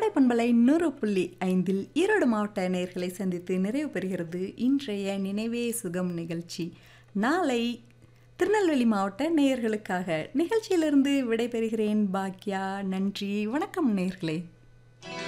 கோடை பண்பலை 100.5 ஈரோடு மாவட்ட நேயர்களை சந்தித்து நிறைவு பெறுகிறது இன்றைய நினைவே சுகம் நிகழ்ச்சி. நாளை திருநெல்வேலி மாவட்ட நேயர்களுக்காக நிகழ்ச்சியிலிருந்து விடைபெறுகிறேன் பாக்யா. நன்றி, வணக்கம் நேயர்களே.